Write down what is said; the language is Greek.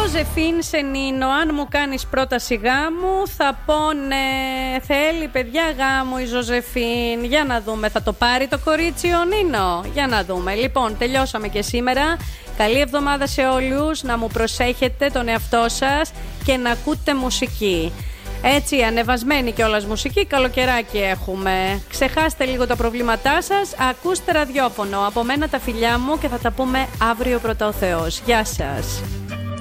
Ζωζεφίν Σενίνο, αν μου κάνεις πρόταση γάμου, θα πω ναι. Θέλει παιδιά γάμου η Ζωζεφίν. Για να δούμε, θα το πάρει το κορίτσι ο Νίνο? Για να δούμε. Λοιπόν, τελειώσαμε και σήμερα. Καλή εβδομάδα σε όλους. Να μου προσέχετε τον εαυτό σας και να ακούτε μουσική. Έτσι, ανεβασμένη κιόλας μουσική, καλοκαιράκι έχουμε. Ξεχάστε λίγο τα προβλήματά σας, ακούστε ραδιόφωνο. Από μένα τα φιλιά μου και θα τα πούμε αύριο πρώτα ο Θεός. Γεια σας.